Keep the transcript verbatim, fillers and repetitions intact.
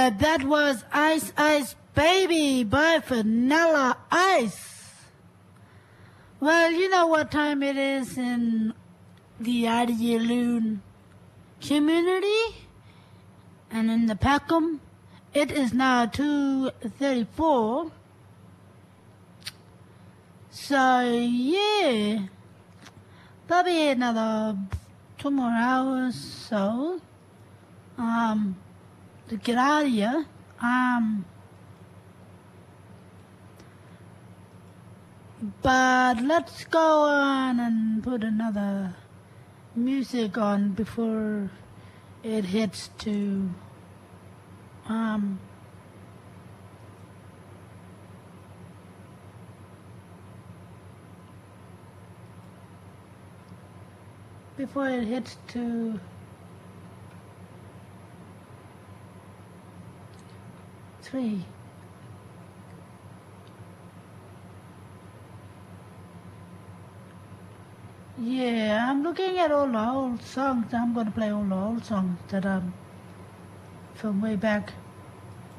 Yeah, that was Ice Ice Baby by Vanilla Ice. Well, you know what time it is in the Adialoon community and in the Peckham. It is now two thirty-four. So, yeah, there'll be another two more hours so um, to get out of here. Um, but let's go on and put another music on before it hits to um, before it hits to three. Yeah, I'm looking at all the old songs. I'm going to play all the old songs that um from way back.